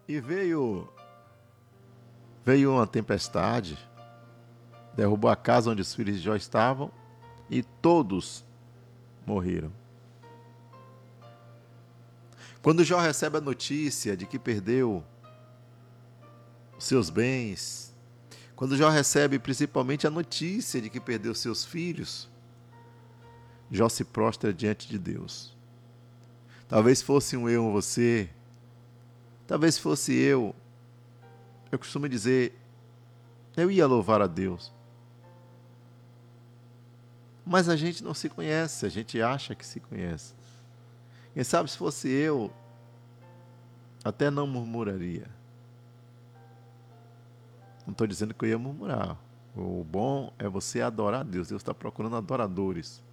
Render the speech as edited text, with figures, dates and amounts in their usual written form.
E veio uma tempestade, derrubou a casa onde os filhos de Jó estavam e todos morreram. Quando Jó recebe a notícia de que perdeu os seus bens, quando Jó recebe principalmente a notícia de que perdeu seus filhos, Jó se prostra diante de Deus. Talvez fosse eu ou você, talvez fosse eu costumo dizer, eu ia louvar a Deus. Mas a gente não se conhece, a gente acha que se conhece. Quem sabe se fosse eu, até não murmuraria. Não estou dizendo que eu ia murmurar. O bom é você adorar a Deus. Deus está procurando adoradores.